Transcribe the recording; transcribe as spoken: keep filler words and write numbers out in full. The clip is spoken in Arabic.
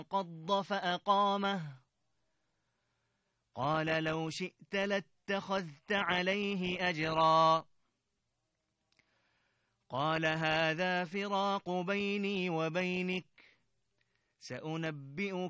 قض فأقامه قال لو شئت لاتخذت عليه أجرا قال هذا فراق بيني وبينك سأنبئك